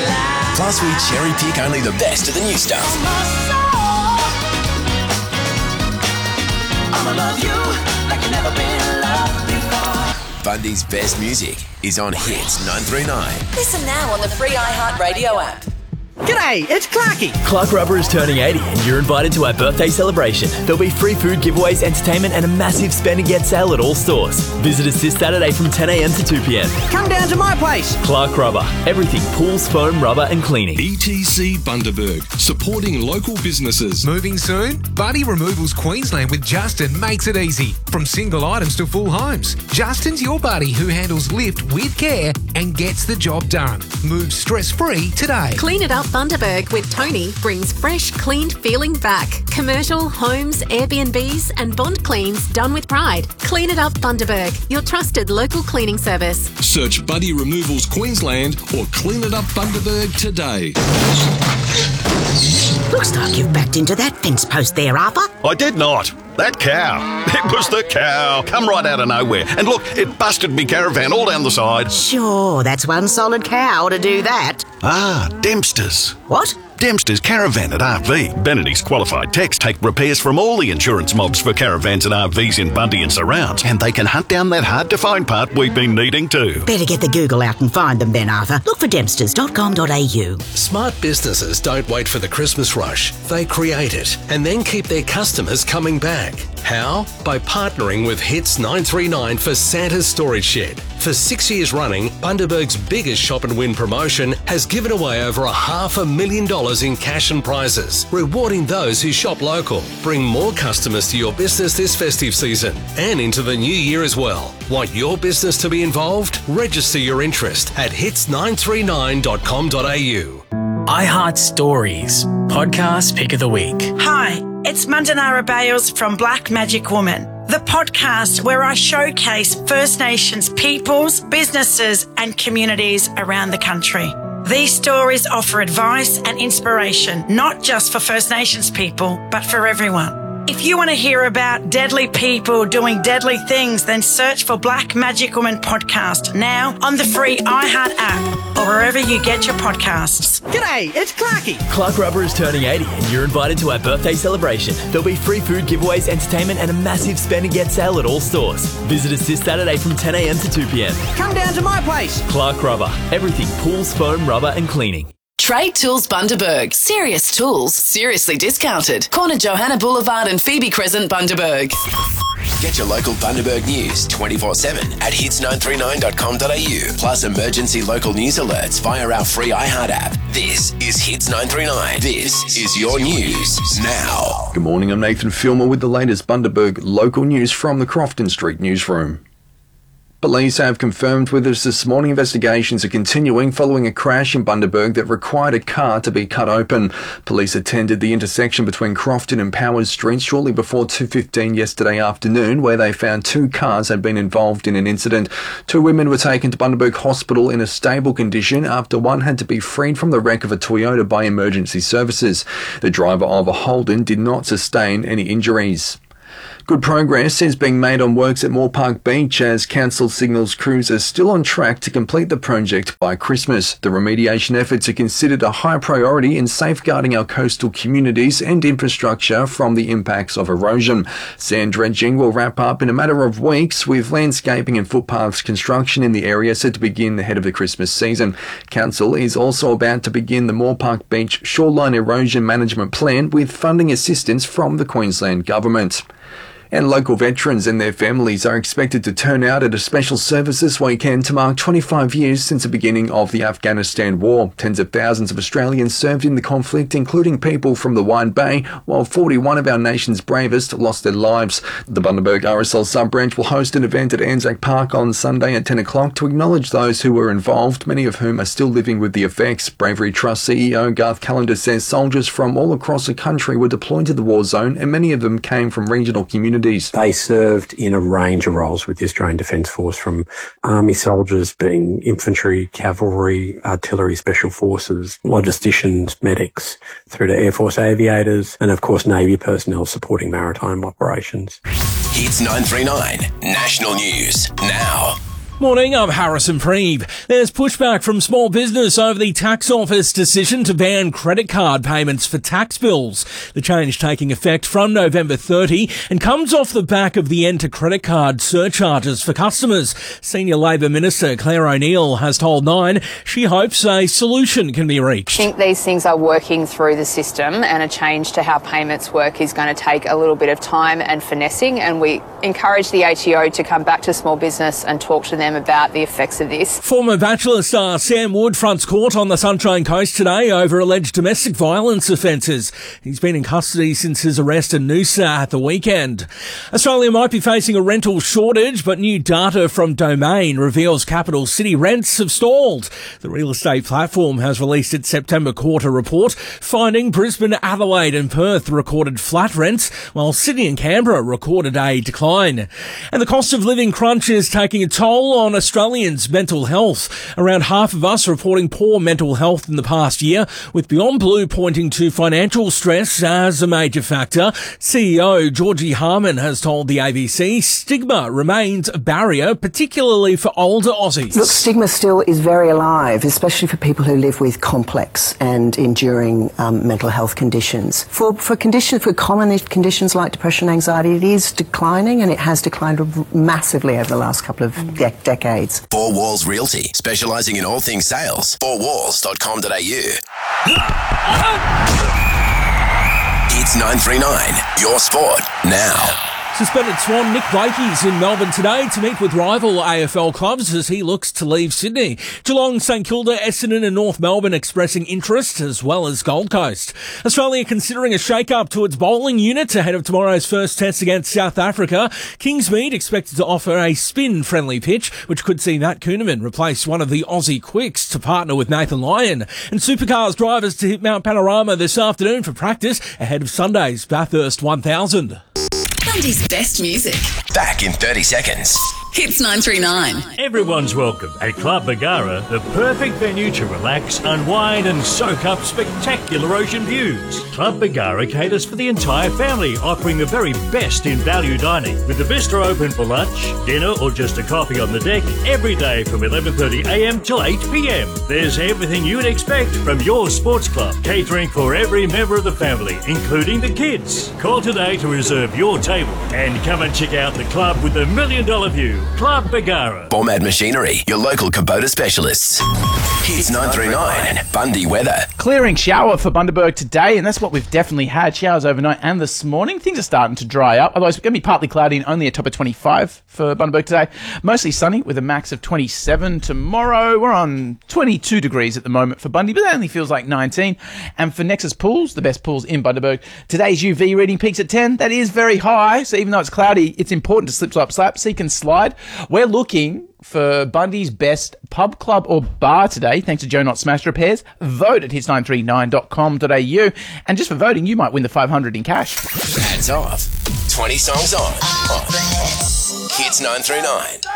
Plus, we cherry pick only the best of the new stuff. I'ma love you like you never been loved before. Bundy's best music is on Hits 939. Listen now on the free iHeartRadio app. G'day, it's Clarky. Clark Rubber is turning 80 and you're invited to our birthday celebration. There'll be free food giveaways, entertainment and a massive spend and get sale at all stores. Visit us this Saturday from 10 a.m. to 2 p.m. Come down to my place. Clark Rubber. Everything pools, foam, rubber and cleaning. ETC Bundaberg, supporting local businesses. Moving soon? Buddy Removals Queensland with Justin makes it easy. From single items to full homes. Justin's your buddy who handles lift with care and gets the job done. Move stress-free today. Clean It Up Bundaberg with Tony brings fresh, cleaned feeling back. Commercial, homes, Airbnbs and bond cleans done with pride. Clean It Up Bundaberg, your trusted local cleaning service. Search Buddy Removals Queensland or Clean It Up Bundaberg today. Looks like you've backed into that fence post there, Arthur. I did not. That cow. It was the cow. Come right out of nowhere. And look, it busted me caravan all down the side. Sure, that's one solid cow to do that. Ah, Dempster's. What? Dempster's Caravan at RV. Benedict's qualified techs take repairs from all the insurance mobs for caravans and RVs in Bundy and surrounds, and they can hunt down that hard-to-find part we've been needing too. Better get the Google out and find them then, Arthur. Look for dempsters.com.au. Smart businesses don't wait for the Christmas rush. They create it and then keep their customers coming back. How? By partnering with Hits 939 for Santa's Storage Shed. For 6 years running, Bundaberg's biggest shop and win promotion has given away over $500,000 in cash and prizes, rewarding those who shop local. Bring more customers to your business this festive season and into the new year as well. Want your business to be involved? Register your interest at hits939.com.au. iHeart Stories, podcast pick of the week. Hi, it's Mandanara Bales from Black Magic Woman, the podcast where I showcase First Nations peoples, businesses and communities around the country. These stories offer advice and inspiration, not just for First Nations people, but for everyone. If you want to hear about deadly people doing deadly things, then search for Black Magic Woman podcast now on the free iHeart app or wherever you get your podcasts. G'day, it's Clarky. Clark Rubber is turning 80 and you're invited to our birthday celebration. There'll be free food giveaways, entertainment and a massive spend and get sale at all stores. Visit us this Saturday from 10 a.m. to 2 p.m. Come down to my place. Clark Rubber. Everything pools, foam, rubber and cleaning. Trade Tools Bundaberg. Serious tools, seriously discounted. Corner Johanna Boulevard and Phoebe Crescent, Bundaberg. Get your local Bundaberg news 24/7 at hits939.com.au. Plus emergency local news alerts via our free iHeart app. This is Hits 939. This is your news now. Good morning, I'm Nathan Filmer with the latest Bundaberg local news from the Crofton Street newsroom. Police have confirmed with us this morning investigations are continuing following a crash in Bundaberg that required a car to be cut open. Police attended the intersection between Crofton and Powers Streets shortly before 2:15 yesterday afternoon, where they found two cars had been involved in an incident. Two women were taken to Bundaberg Hospital in a stable condition after one had to be freed from the wreck of a Toyota by emergency services. The driver of a Holden did not sustain any injuries. Good progress is being made on works at Moore Park Beach as council signals crews are still on track to complete the project by Christmas. The remediation efforts are considered a high priority in safeguarding our coastal communities and infrastructure from the impacts of erosion. Sand dredging will wrap up in a matter of weeks, with landscaping and footpaths construction in the area set to begin ahead of the Christmas season. Council is also about to begin the Moore Park Beach Shoreline Erosion Management Plan with funding assistance from the Queensland Government. And local veterans and their families are expected to turn out at a special service this weekend to mark 25 years since the beginning of the Afghanistan war. Tens of thousands of Australians served in the conflict, including people from the Wide Bay, while 41 of our nation's bravest lost their lives. The Bundaberg RSL sub-branch will host an event at Anzac Park on Sunday at 10 o'clock to acknowledge those who were involved, many of whom are still living with the effects. Bravery Trust CEO Garth Callender says soldiers from all across the country were deployed to the war zone and many of them came from regional communities. They served in a range of roles with the Australian Defence Force, from Army soldiers being infantry, cavalry, artillery, special forces, logisticians, medics, through to Air Force aviators, and of course Navy personnel supporting maritime operations. Hits 939 National News now. Morning, I'm Harrison Preeb. There's pushback from small business over the tax office decision to ban credit card payments for tax bills. The change taking effect from November 30 and comes off the back of the end to credit card surcharges for customers. Senior Labor Minister Claire O'Neill has told Nine she hopes a solution can be reached. I think these things are working through the system, and a change to how payments work is going to take a little bit of time and finessing, and we encourage the ATO to come back to small business and talk to them about the effects of this. Former Bachelor star Sam Wood fronts court on the Sunshine Coast today over alleged domestic violence offences. He's been in custody since his arrest in Noosa at the weekend. Australia might be facing a rental shortage, but new data from Domain reveals capital city rents have stalled. The real estate platform has released its September quarter report, finding Brisbane, Adelaide and Perth recorded flat rents, while Sydney and Canberra recorded a decline. And the cost of living crunch is taking a toll on Australians' mental health. Around half of us reporting poor mental health in the past year, with Beyond Blue pointing to financial stress as a major factor. CEO Georgie Harman has told the ABC stigma remains a barrier, particularly for older Aussies. Look, stigma still is very alive, especially for people who live with complex and enduring mental health conditions. For common conditions like depression and anxiety, it is declining, and it has declined massively over the last couple of decades. Four Walls Realty, specialising in all things sales. fourwalls.com.au. Hits 939, your sport now. Suspended Swan Nick Blakey's in Melbourne today to meet with rival AFL clubs as he looks to leave Sydney. Geelong, St Kilda, Essendon and North Melbourne expressing interest, as well as Gold Coast. Australia considering a shake-up to its bowling unit ahead of tomorrow's first test against South Africa. Kingsmead expected to offer a spin-friendly pitch, which could see Matt Kuhneman replace one of the Aussie quicks to partner with Nathan Lyon. And Supercars drivers to hit Mount Panorama this afternoon for practice ahead of Sunday's Bathurst 1000. Bundy's best music. Back in 30 seconds. Hits 939. Everyone's welcome at Club Bargara, the perfect venue to relax, unwind and soak up spectacular ocean views. Club Bargara caters for the entire family, offering the very best in value dining, with the bistro open for lunch, dinner or just a coffee on the deck every day from 11:30am till 8pm. There's everything you'd expect from your sports club, catering for every member of the family, including the kids. Call today to reserve your table and come and check out the club with the $1 million view. Club Bargara. Bomad Machinery, your local Kubota specialists. Hits 939, Bundy weather. Clearing shower for Bundaberg today, and that's what we've definitely had. Showers overnight and this morning. Things are starting to dry up. Otherwise, we're going to be partly cloudy and only a top of 25 for Bundaberg today. Mostly sunny with a max of 27 tomorrow. We're on 22 degrees at the moment for Bundy, but that only feels like 19. And for Nexus Pools, the best pools in Bundaberg, today's UV reading peaks at 10. That is very high, so even though it's cloudy, it's important to slip, slap, seek and slide. We're looking for Bundy's best pub, club or bar today, thanks to Joe Knott Smash Repairs. Vote at hits939.com.au. And just for voting, you might win the $500 in cash. Ads off. 20 songs on. Hits 939.